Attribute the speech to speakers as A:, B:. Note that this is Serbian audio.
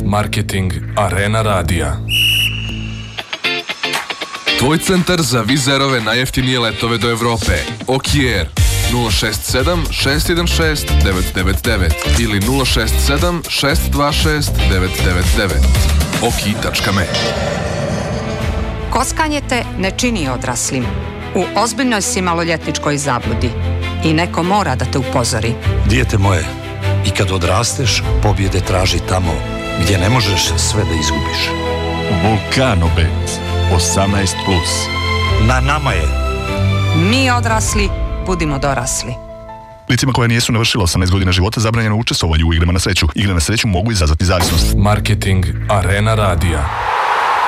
A: Marketing Arena Radija. Tvoj centar za vizerove najjeftinije letove do Evrope. Okier 067 616 999 ili 067 626 999. oki.me.
B: Kockanje te ne čini odraslim. U ozbiljnoj si maloljetničkoj zabludi i neko mora da te upozori.
C: Dijete moje, i kad odrasteš, pobjede traži tamo gdje ne možeš sve da izgubiš.
D: Vulkanobet 18+.
C: Na nama je.
B: Mi odrasli, budimo dorasli.
D: Licima koja nijesu navršila 18 godina života zabranjeno učestvovanje u igrama na sreću. Igre na sreću mogu izazvati zavisnost.
A: Marketing Arena Radija.